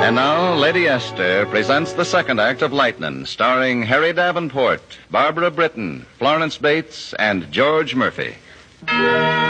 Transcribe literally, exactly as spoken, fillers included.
And now, Lady Esther presents the second act of Lightnin', starring Harry Davenport, Barbara Britton, Florence Bates, and George Murphy.